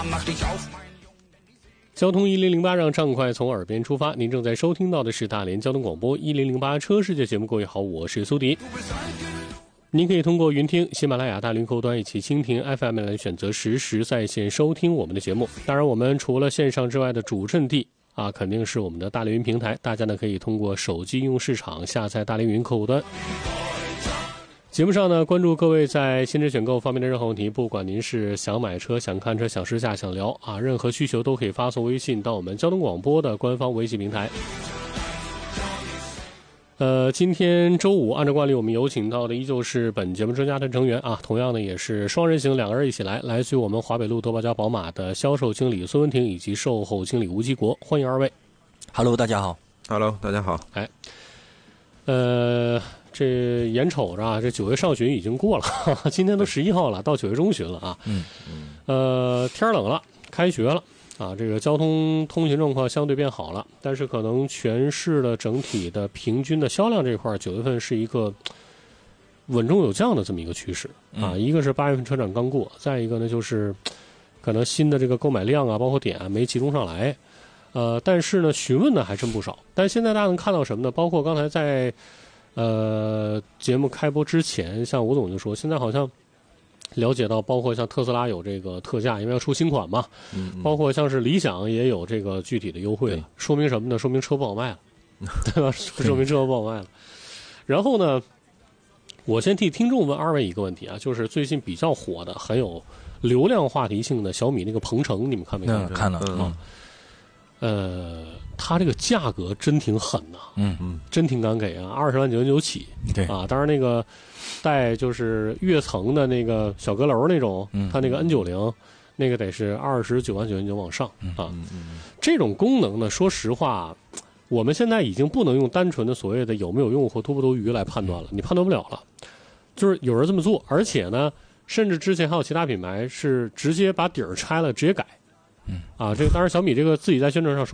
交通1008，让畅快从耳边出发。您正在收听到的是大连交通广播1008车世界节目。各位好，我是苏迪。您可以通过云听、喜马拉雅大连客户端以及蜻蜓 FM 来选择实时在线收听我们的节目。当然，我们除了线上之外的主阵地肯定是我们的大连云平台，大家呢可以通过手机应用市场下载大连云客户端。节目上呢，关注各位在新车选购方面的任何问题，不管您是想买车、想看车、想试驾、想聊任何需求都可以发送微信到我们交通广播的官方微信平台。今天周五，按照惯例，我们有请到的依旧是本节目专家的成员同样呢也是双人行，两个人一起来自于我们华北路多宝家宝马的销售经理孙文婷以及售后经理吴基国，欢迎二位。 Hello， 大家好。 Hello， 大家好。 这眼瞅着这9月上旬已经过了，今天都11号了，到9月中旬了天冷了，开学了这个交通通行状况相对变好了，但是可能全市的整体的平均的销量这块9月份是一个稳中有降的这么一个趋势一个是8月份车展刚过，再一个呢就是可能新的这个购买量包括点没集中上来，但是呢询问的还真不少。但现在大家能看到什么呢？包括刚才在节目开播之前，像吴总就说，现在好像了解到，包括像特斯拉有这个特价，因为要出新款嘛，包括像是理想也有这个具体的优惠了，说明什么呢？说明车不好卖了，对吧？说明车不好卖了。然后呢，我先替听众问二位一个问题就是最近比较火的、很有流量话题性的小米那个鹏程，你们看没看？ 看了它这个价格真挺狠的，真挺敢给20万999起， 对当然那个带就是跃层的那个小阁楼那种，它那个 N90，那个得是29万999往上这种功能呢，说实话，我们现在已经不能用单纯的所谓的有没有用或多不多余来判断了，你判断不了了，就是有人这么做，而且呢，甚至之前还有其他品牌是直接把底儿拆了直接改。这个当然小米这个自己在宣传上说